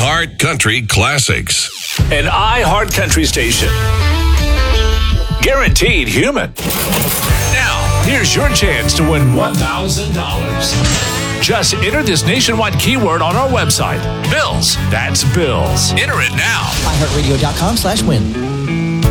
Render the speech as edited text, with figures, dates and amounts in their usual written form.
iHeart Country Classics. An iHeart Country station. Guaranteed human. Now, here's your chance to win $1,000. Just enter this nationwide keyword on our website. Bills. That's Bills. Enter it now. iHeartRadio.com/win.